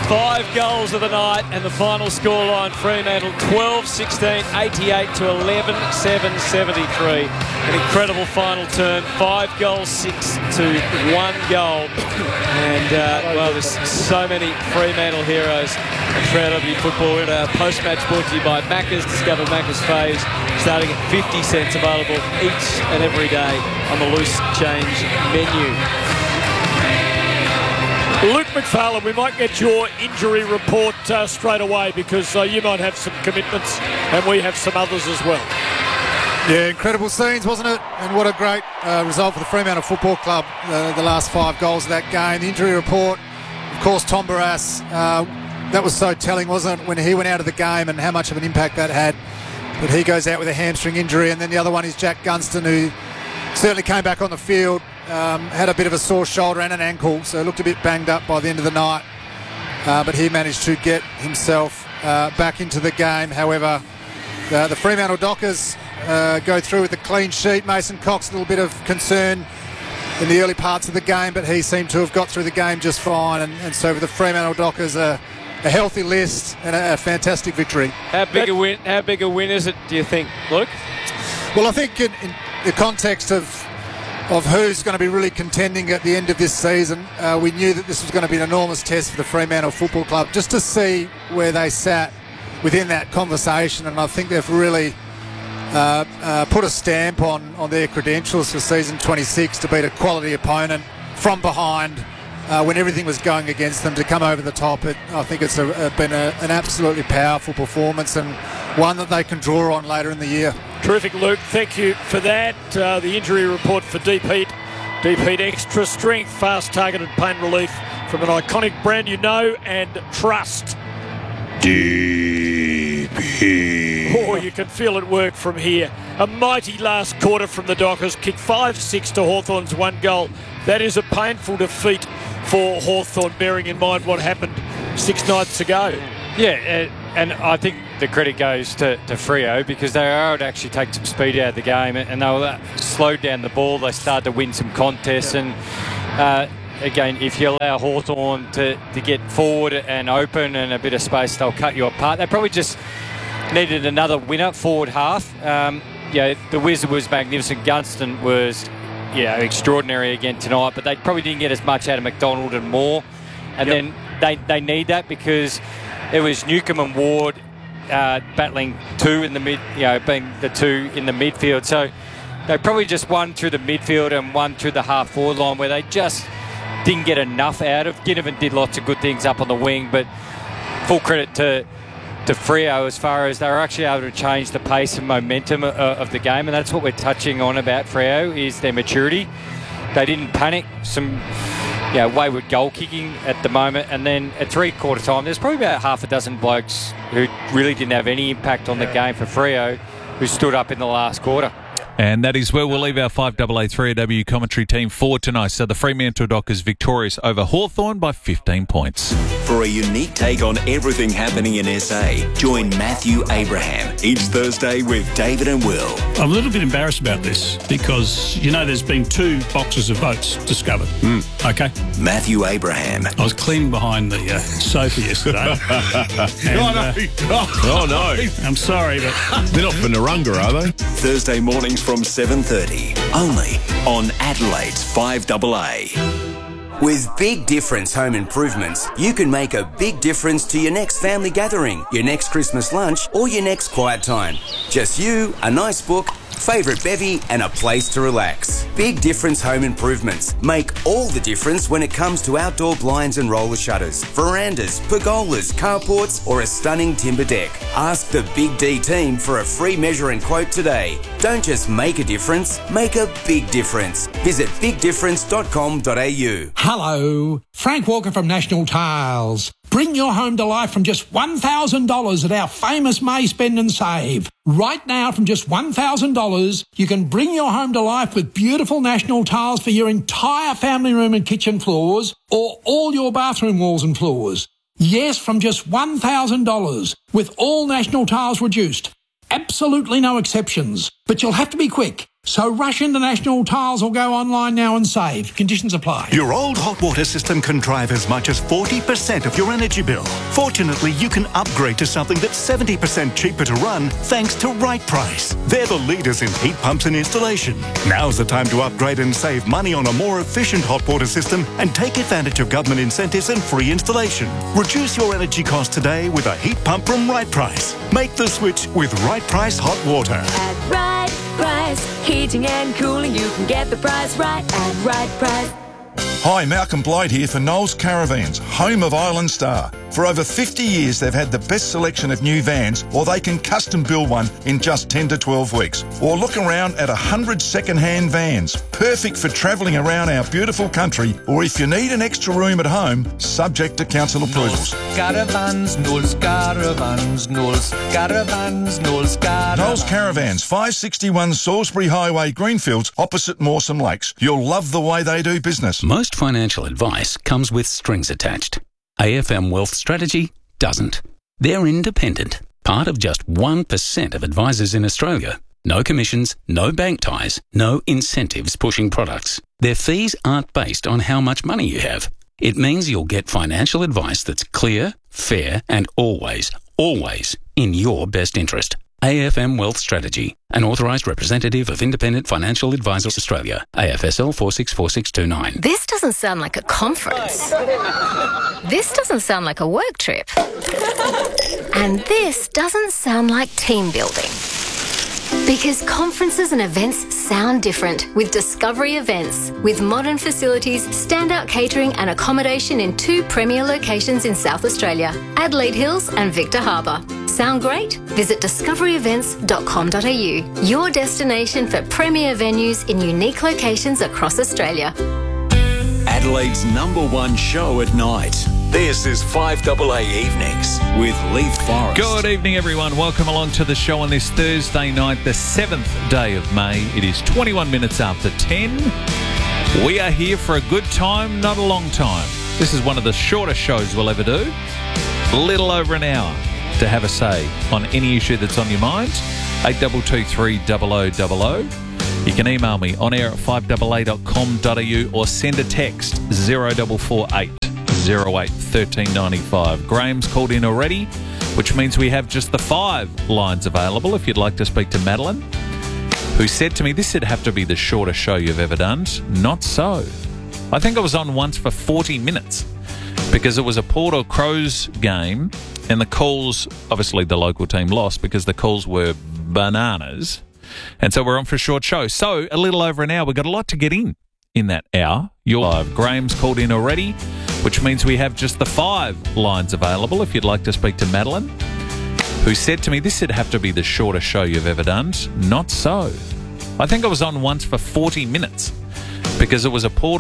5 goals of the night, and the final scoreline, Fremantle 12-16, 88 to 11-7, 73. An incredible final turn, 5 goals, 6 to 1 goal. And, well, there's so many Fremantle heroes and Trout of football. We're at our post-match brought to you by Macca's. Discover Macca's faves starting at 50 cents, available each and every day on the Loose Change menu. Luke McFarlane, we might get your injury report straight away, because you might have some commitments and we have some others as well. Yeah, incredible scenes, wasn't it? And what a great result for the Fremantle Football Club, the last 5 goals of that game. The injury report, of course, Tom Barrass, that was so telling, wasn't it, when he went out of the game and how much of an impact that had. But he goes out with a hamstring injury, and then the other one is Jack Gunston, who certainly came back on the field, had a bit of a sore shoulder and an ankle, so looked a bit banged up by the end of the night. But he managed to get himself back into the game. However, the Fremantle Dockers go through with a clean sheet. Mason Cox, a little bit of concern in the early parts of the game, but he seemed to have got through the game just fine. And so for the Fremantle Dockers, a healthy list and a fantastic victory. How big a win is it, do you think, Luke? Well, I think in the context of who's going to be really contending at the end of this season, we knew that this was going to be an enormous test for the Fremantle Football Club, just to see where they sat within that conversation. And I think they've really put a stamp on their credentials for season 26 to beat a quality opponent from behind when everything was going against them, to come over the top. I think it's been an absolutely powerful performance, and one that they can draw on later in the year. Terrific, Luke. Thank you for that. The injury report for Deep Heat. Deep Heat Extra Strength, fast targeted pain relief from an iconic brand you know and trust. Deep Heat. Oh, you can feel it work from here. A mighty last quarter from the Dockers. Kicked 5-6 to Hawthorn's 1 goal. That is a painful defeat for Hawthorn, bearing in mind what happened 6 nights ago. Yeah, and I think the credit goes to Freo, because they are able to actually take some speed out of the game, and they slowed down the ball. They started to win some contests, and again, if you allow Hawthorn to get forward and open and a bit of space, they'll cut you apart. They probably just needed another winner, forward half. The Wizard was magnificent. Gunston was extraordinary again tonight, but they probably didn't get as much out of McDonald and Moore. And then they need that, because it was Newcomb and Ward battling 2 in the mid, being the 2 in the midfield. So they probably just won through the midfield and won through the half forward line, where they just didn't get enough out of. Ginnivan did lots of good things up on the wing, but full credit to Freo as far as they were actually able to change the pace and momentum of the game, and that's what we're touching on about Freo, is their maturity. They didn't panic. Some wayward goal kicking at the moment, and then at 3/4 time there's probably about half a dozen blokes who really didn't have any impact on the game for Freo, who stood up in the last quarter. And that is where we'll leave our 5AA3AW commentary team for tonight. So the Fremantle Dockers victorious over Hawthorn by 15 points. For a unique take on everything happening in SA, join Matthew Abraham each Thursday with David and Will. I'm a little bit embarrassed about this, because, there's been 2 boxes of votes discovered. Okay? Matthew Abraham. I was cleaning behind the sofa yesterday. Oh, no. I'm sorry, but They're not for Narunga, are they? Thursday mornings from 7:30, only on Adelaide's 5AA. With Big Difference Home Improvements, you can make a big difference to your next family gathering, your next Christmas lunch, or your next quiet time. Just you, a nice book, favourite bevy, and a place to relax. Big Difference Home Improvements make all the difference when it comes to outdoor blinds and roller shutters, verandas, pergolas, carports, or a stunning timber deck. Ask the Big D team for a free measure and quote today. Don't just make a difference, make a big difference. Visit bigdifference.com.au. Hello, Frank Walker from National Tiles. Bring your home to life from just $1,000 at our famous May Spend and Save. Right now, from just $1,000, you can bring your home to life with beautiful National Tiles for your entire family room and kitchen floors, or all your bathroom walls and floors. Yes, from just $1,000, with all National Tiles reduced. Absolutely no exceptions. But you'll have to be quick. So rush into National Tiles or go online now and save. Conditions apply. Your old hot water system can drive as much as 40% of your energy bill. Fortunately, you can upgrade to something that's 70% cheaper to run thanks to Right Price. They're the leaders in heat pumps and installation. Now's the time to upgrade and save money on a more efficient hot water system and take advantage of government incentives and free installation. Reduce your energy costs today with a heat pump from Right Price. Make the switch with Right Price Hot Water. At Right Price, heating and cooling, you can get the price right at Right Price. Hi, Malcolm Blight here for Knowles Caravans, home of Island Star. For over 50 years, they've had the best selection of new vans, or they can custom build one in just 10 to 12 weeks. Or look around at 100 second-hand vans, perfect for travelling around our beautiful country, or if you need an extra room at home, subject to council approvals. Caravans, Knowles Caravans, Knowles Caravans, Knowles Caravans. Knowles Caravans, 561 Salisbury Highway, Greenfields, opposite Mawson Lakes. You'll love the way they do business. Most financial advice comes with strings attached. AFM Wealth Strategy doesn't. They're independent, part of just 1% of advisors in Australia. No commissions, no bank ties, no incentives pushing products. Their fees aren't based on how much money you have. It means you'll get financial advice that's clear, fair, and always in your best interest. AFM Wealth Strategy, an authorised representative of Independent Financial Advisors Australia, AFSL 464629. This doesn't sound like a conference. This doesn't sound like a work trip. And this doesn't sound like team building. Because conferences and events sound different with Discovery Events. With modern facilities, standout catering and accommodation in 2 premier locations in South Australia, Adelaide Hills and Victor Harbour. Sound great? Visit discoveryevents.com.au, your destination for premier venues in unique locations across Australia. Adelaide's #1 show at night. This is 5AA Evenings with Leith Forrest. Good evening, everyone. Welcome along to the show on this Thursday night, the 7th day of May. It is 21 minutes after 10. We are here for a good time, not a long time. This is one of the shortest shows we'll ever do. A little over an hour to have a say on any issue that's on your mind. 8223 0000. You can email me on air at 5AA.com.au or send a text 0448 08 1395. Graham's called in already, which means we have just the 5 lines available if you'd like to speak to Madeline, who said to me, this would have to be the shortest show you've ever done. Not so. I think I was on once for 40 minutes because it was a Port or Crows game and the calls, obviously the local team lost because the calls were bananas. And so we're on for a short show. So a little over an hour. We've got a lot to get in that hour. You're live. Graham's called in already, which means we have just the 5 lines available if you'd like to speak to Madeline, who said to me, this would have to be the shortest show you've ever done. Not so. I think I was on once for 40 minutes because it was a Port